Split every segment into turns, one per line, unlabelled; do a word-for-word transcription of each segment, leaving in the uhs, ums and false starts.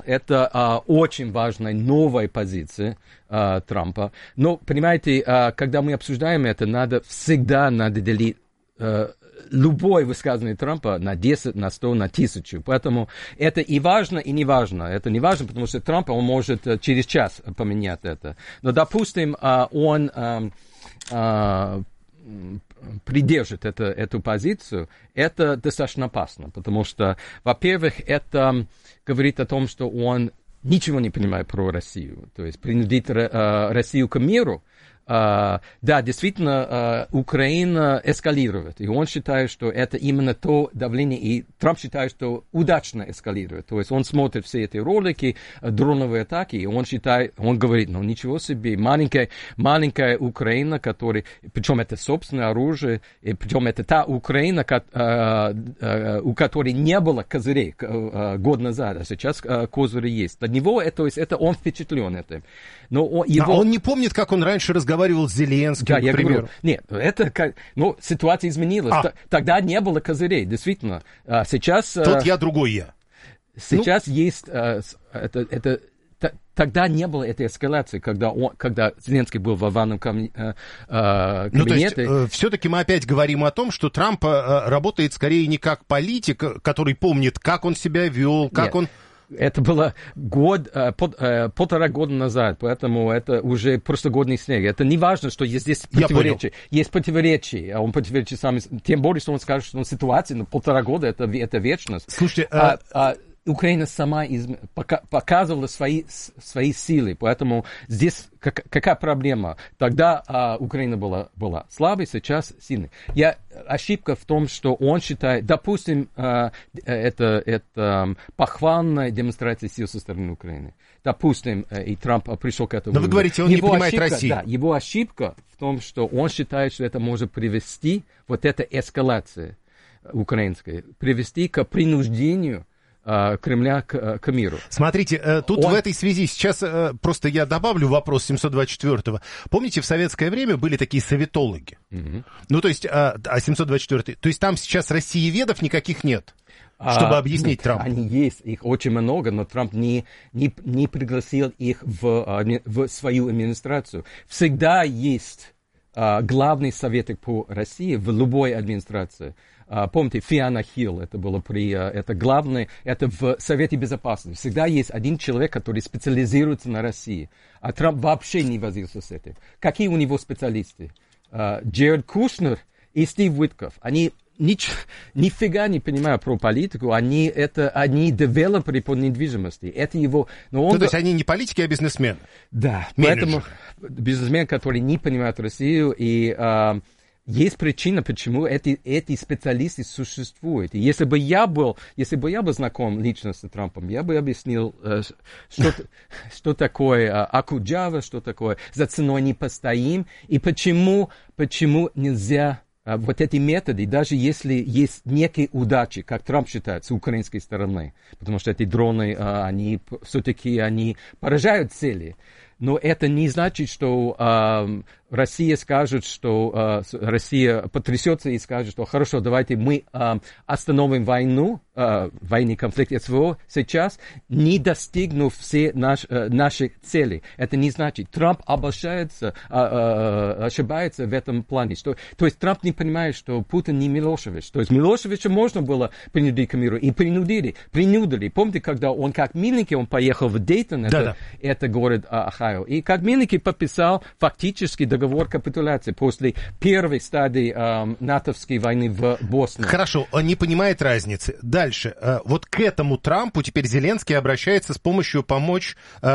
это а, очень важная новая позиция а, Трампа. Но, понимаете, а, когда мы обсуждаем это, надо всегда надо делить а, любое высказывание Трампа на десять, на сто, на тысячу. Поэтому это и важно, и не важно. Это не важно, потому что Трамп, он может а, через час поменять это. Но, допустим, а, он... А, а, придержит это, эту позицию, это достаточно опасно, потому что, во-первых, это говорит о том, что он ничего не понимает про Россию, то есть принудить э, Россию к миру. Uh, да, действительно, uh, Украина эскалирует, и он считает, что это именно то давление, и Трамп считает, что удачно эскалирует. То есть он смотрит все эти ролики, дроновые атаки, и он считает, он говорит, ну ничего себе, маленькая, маленькая Украина, которая, причем это собственное оружие, и причем это та Украина, ко, uh, uh, у которой не было козырей uh, год назад, а сейчас uh, козыри есть. Для него это, то есть это он впечатлен этим. Но он, его...
А он не помнит, как он раньше разговаривал с Зеленским,
да,
к
я
примеру.
Говорю, нет, это как, ну, ситуация изменилась. А. Тогда не было козырей, действительно. А сейчас...
Тот я, другой я.
Сейчас ну... есть... Это, это, тогда не было этой эскалации, когда, он, когда Зеленский был в овальном кам... кабинете.
Ну, то есть, э, все-таки мы опять говорим о том, что Трамп э, работает скорее не как политик, который помнит, как он себя вел, как нет. он...
Это было год, полтора года назад, поэтому это уже прошлогодний снег. Это не важно, что есть здесь противоречия. Есть противоречия, а он противоречит сам, тем более, что он скажет, что он ситуация, но полтора года это, это вечность.
Слушайте,
а, а... Украина сама из... пока... показывала свои, свои силы, поэтому здесь как... какая проблема? Тогда а, Украина была, была слабой, сейчас сильной. Я... Ошибка в том, что он считает, допустим, а, это, это похвальная демонстрация сил со стороны Украины. Допустим, и Трамп пришел к этому.
Но вы говорите, он его не понимает
ошибка,
Россию.
Да, его ошибка в том, что он считает, что это может привести, вот эта эскалация украинская, привести к принуждению Кремля к, к миру.
Смотрите, тут Он... в этой связи сейчас просто я добавлю вопрос семьсот двадцать четвёртого. Помните, в советское время были такие советологи? Mm-hmm. Ну, то есть, а семьсот двадцать четвёртый, то есть там сейчас россиеведов никаких нет, чтобы а, объяснить Трампу?
Они есть, их очень много, но Трамп не, не, не пригласил их в, в свою администрацию. Всегда есть а, главный советник по России в любой администрации. Uh, помните, Фиона Хилл, это было при, uh, это главное, это в Совете Безопасности. Всегда есть один человек, который специализируется на России. А Трамп вообще не возился с этим. Какие у него специалисты? Uh, Джеред Кушнер и Стив Уиткоф. Они нич, нифига не понимают про политику, они, это, они девелоперы по недвижимости. Это его... Но он...
Ну, то есть они не политики, а бизнесмены?
Да,
менеджеры.
Поэтому бизнесмен, который не понимает Россию, и... Uh, Есть причина, почему эти, эти специалисты существуют. И если бы я был, если бы я был знаком лично с Трампом, я бы объяснил, э, что, что такое э, Акуджава, что такое за ценой не постоим, и почему, почему нельзя э, вот эти методы, даже если есть некие удачи, как Трамп считает, с украинской стороны, потому что эти дроны, э, они все-таки они поражают цели. Но это не значит, что э, Россия скажет, что э, Россия потрясется и скажет, что хорошо, давайте мы э, остановим войну, э, военный конфликт СВО сейчас, не достигнув все наш, э, наших целей. Это не значит. Трамп обольщается, э, э, ошибается в этом плане. Что, то есть Трамп не понимает, что Путин не Милошевич. То есть Милошевича можно было принудить к миру, и принудили. принудили. Помните, когда он как миленький, он поехал в Дейтон, это, это город Ohio, и как миленький подписал фактически договор капитуляции после первой стадии э, натовской войны в Боснии.
Хорошо, он не понимает разницы. Дальше. Э, вот к этому Трампу теперь Зеленский обращается с помощью помочь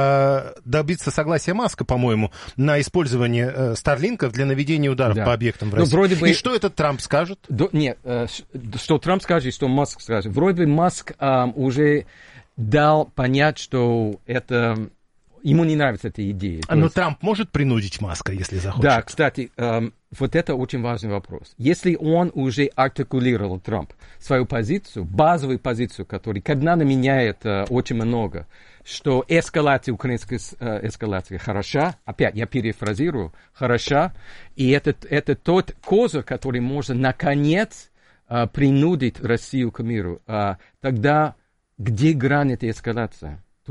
э, добиться согласия Маска, по-моему, на использование э, старлинков для наведения ударов да. по объектам в России. Ну, вроде бы... И что этот Трамп скажет?
До... Нет, э, что Трамп скажет, что Маск скажет. Вроде бы Маск э, уже дал понять, что это... Ему не нравится эта идея.
А, но есть... Трамп может принудить Маска, если захочет?
Да, кстати, эм, вот это очень важный вопрос. Если он уже артикулировал, Трамп, свою позицию, базовую позицию, которая когда она меняет э, очень много, что эскалация, украинская э, эскалация хороша, опять я перефразирую, хороша, и это, это тот козырь, который может наконец э, принудить Россию к миру, э, тогда где грань этой эскалации?